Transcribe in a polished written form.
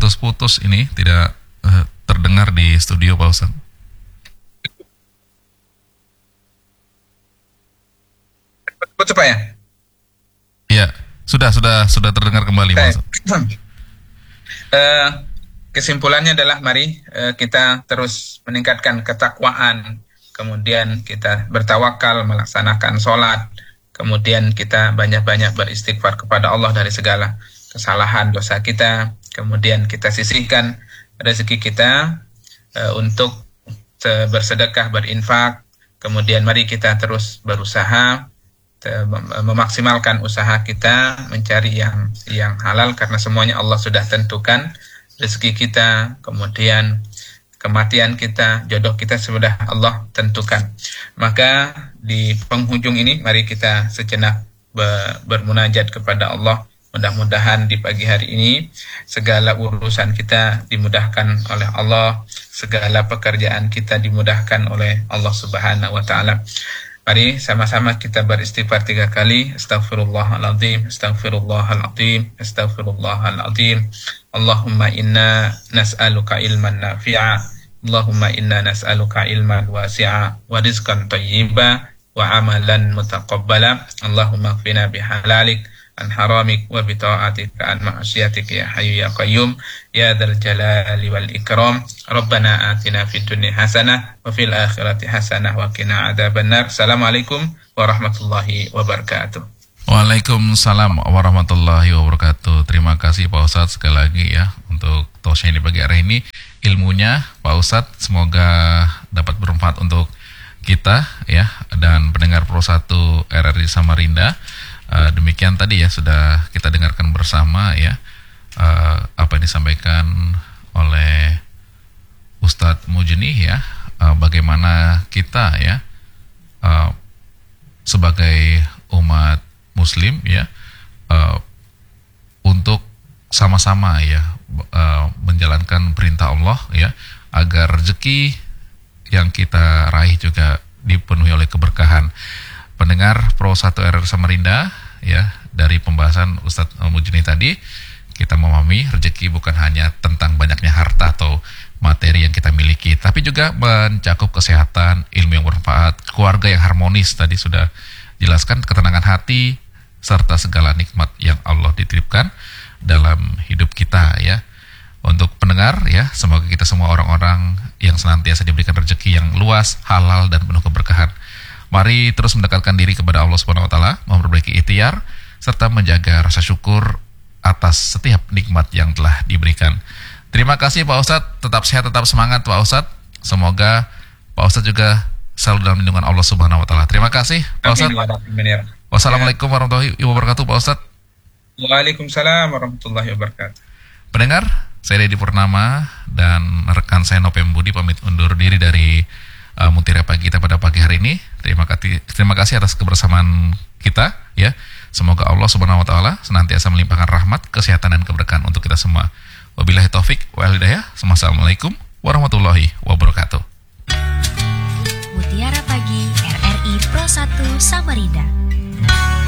terputus-putus ini, tidak terdengar di studio Pak Ustaz. Putus Pak ya? Iya, sudah terdengar kembali Pak Ustaz. Kesimpulannya adalah mari kita terus meningkatkan ketakwaan, kemudian kita bertawakal, melaksanakan sholat, kemudian kita banyak-banyak beristighfar kepada Allah dari segala kesalahan dosa kita, kemudian kita sisihkan rezeki kita untuk bersedekah, berinfak, kemudian mari kita terus berusaha memaksimalkan usaha kita mencari yang halal, karena semuanya Allah sudah tentukan. Rezeki kita, kemudian kematian kita, jodoh kita sudah Allah tentukan. Maka di penghujung ini mari kita sejenak bermunajat kepada Allah. Mudah-mudahan di pagi hari ini segala urusan kita dimudahkan oleh Allah, segala pekerjaan kita dimudahkan oleh Allah Subhanahu wa taala. Mari sama-sama kita beristighfar 3 kali. Astaghfirullahaladzim, astaghfirullahaladzim, astaghfirullahaladzim. Allahumma inna nas'aluka ilman nafi'a, Allahumma inna nas'aluka ilman wasi'a, wa rizqan thayyiba, wa amalan mutaqabbala. Allahumma qina bihalalik an haramik, wa bita'atika an ma'asyiatik, ya hayyu ya qayyum ya dzal jalali wal ikram. Rabbana atina fid dunya hasanah wa fil akhirati hasanah wa qina adzabannar. Assalamualaikum warahmatullahi wabarakatuh. Waalaikumsalam warahmatullahi wabarakatuh. Terima kasih Pak Ustadz sekali lagi ya untuk tosnya di pagi hari ini. Ilmunya Pak Ustadz semoga dapat bermanfaat untuk kita ya, dan pendengar Pro 1 RRI Samarinda. Demikian tadi ya, sudah kita dengarkan bersama ya apa yang disampaikan oleh Ustadz Mujni ya, bagaimana kita ya sebagai umat Muslim ya untuk sama-sama ya menjalankan perintah Allah ya, agar rezeki yang kita raih juga dipenuhi oleh keberkahan. Pendengar Pro 1 RRI Samarinda ya, dari pembahasan Ustadz Mujni tadi kita memahami rezeki bukan hanya tentang banyaknya harta atau materi yang kita miliki, tapi juga mencakup kesehatan, ilmu yang bermanfaat, keluarga yang harmonis, tadi sudah jelaskan, ketenangan hati, serta segala nikmat yang Allah titipkan dalam hidup kita ya. Untuk pendengar ya, semoga kita semua orang-orang yang senantiasa diberikan rezeki yang luas, halal dan penuh keberkahan. Mari terus mendekatkan diri kepada Allah Subhanahu wa taala, memperbaiki ikhtiar serta menjaga rasa syukur atas setiap nikmat yang telah diberikan. Terima kasih Pak Ustadz, tetap sehat, tetap semangat Pak Ustadz. Semoga Pak Ustadz juga selalu dalam lindungan Allah Subhanahu wa taala. Terima kasih Pak Ustadz. Wassalamualaikum warahmatullahi wabarakatuh Pak Ustadz. Waalaikumsalam warahmatullahi wabarakatuh. Pendengar, saya Dedi Purnama dan rekan saya Nopem Budi pamit undur diri dari Mutiara Pagi kita pada pagi hari ini. Terima kasih atas kebersamaan kita ya. Semoga Allah Subhanahu wa taala senantiasa melimpahkan rahmat, kesehatan dan keberkahan untuk kita semua. Wabillahi taufik wal hidayah. Assalamualaikum warahmatullahi wabarakatuh. Mutiara Pagi RRI Pro 1 Samarinda.